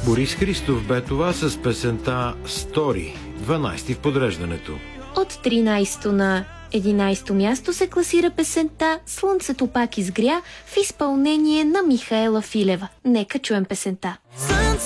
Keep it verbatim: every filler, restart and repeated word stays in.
Борис Христов бе това с песента «Стори», дванайсти в подреждането. От тринайсето на единайсето място се класира песента «Слънцето пак изгря» в изпълнение на Михаела Филева. Нека чуем песента.